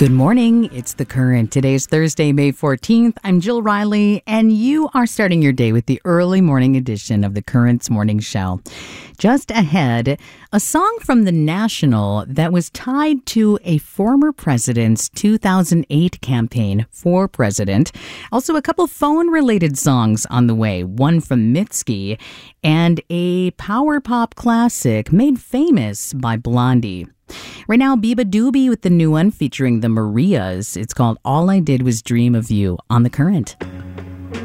Good morning. It's The Current. Today's Thursday, May 14th. I'm Jill Riley, and you are starting your day with the early morning edition of The Current's Morning Show. Just ahead, a song from The National that was tied to a former president's 2008 campaign for president. Also, a couple phone-related songs on the way, one from Mitski and a power pop classic made famous by Blondie. Right now, Biba Doobie with the new one featuring the Marias. It's called All I Did Was Dream of You on The Current.